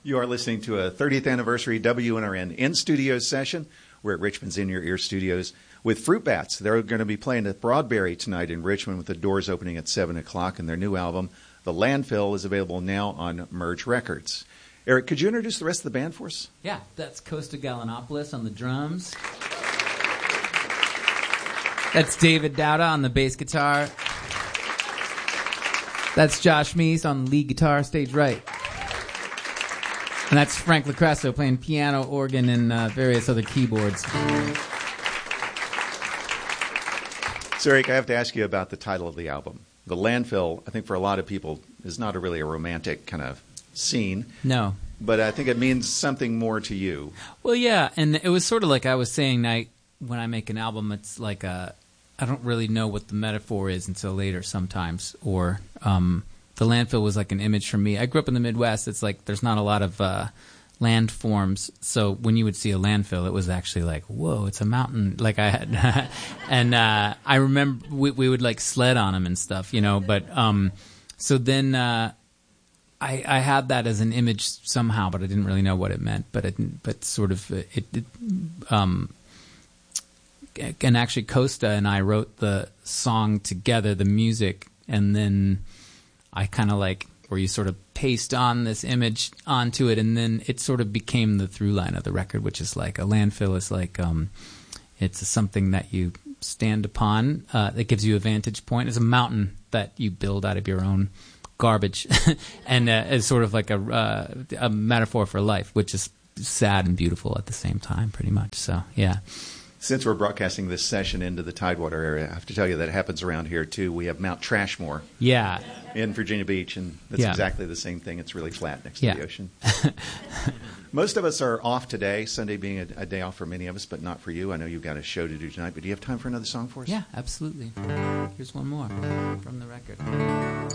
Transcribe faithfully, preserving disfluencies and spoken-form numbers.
You are listening to a thirtieth anniversary W N R N in-studio session. We're at Richmond's In Your Ear Studios with Fruit Bats. They're going to be playing at Broadberry tonight in Richmond with the doors opening at seven o'clock, and their new album, The Landfill, is available now on Merge Records. Eric, could you introduce the rest of the band for us? Yeah, that's Costa Gallinopoulos on the drums. That's David Dowda on the bass guitar. That's Josh Meese on lead guitar, stage right. And that's Frank Lacresso playing piano, organ, and uh, various other keyboards. So, Eric, I have to ask you about the title of the album. The Landfill, I think for a lot of people, is not a really a romantic kind of scene. No. But I think it means something more to you. Well, yeah, and it was sort of like I was saying, I, when I make an album, it's like a, I don't really know what the metaphor is until later sometimes, or... Um, The landfill was like an image for me. I grew up in the Midwest. It's like there's not a lot of uh, landforms. So when you would see a landfill, it was actually like, whoa, it's a mountain. Like I had, and uh, I remember we, we would like sled on them and stuff, you know. But um, so then uh, I, I had that as an image somehow, but I didn't really know what it meant. But it, but sort of it, it um, and actually Costa and I wrote the song together, the music, and then I kind of like where you sort of paste on this image onto it, and then it sort of became the through line of the record, which is like a landfill is like um, it's something that you stand upon uh, that gives you a vantage point. It's a mountain that you build out of your own garbage, and uh, it's sort of like a, uh, a metaphor for life, which is sad and beautiful at the same time, pretty much. So, yeah. Since we're broadcasting this session into the Tidewater area, I have to tell you that it happens around here, too. We have Mount Trashmore yeah. in Virginia Beach, and it's yeah. exactly the same thing. It's really flat next yeah. to the ocean. Most of us are off today, Sunday being a, a day off for many of us, but not for you. I know you've got a show to do tonight, but do you have time for another song for us? Yeah, absolutely. Here's one more from the record.